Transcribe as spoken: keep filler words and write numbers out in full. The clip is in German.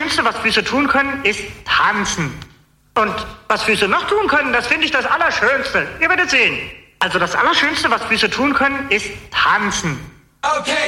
Schlimmste, was Füße tun können, ist tanzen. Und was Füße noch tun können, das finde ich das Allerschönste. Ihr werdet sehen. Also das Allerschönste, was Füße tun können, ist tanzen. Okay.